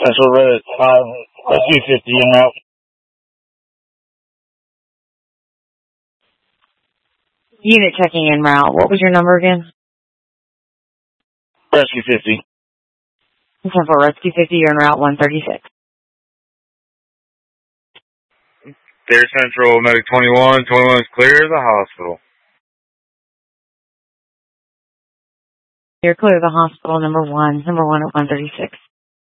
Central Red 5, Rescue 50 en route. Unit checking en route. What was your number again? Rescue 50. Central Rescue 50, you're en route 136. Deer Central, Medic 21. 21 is clear of the hospital. You're clear of the hospital, number 1 at 136.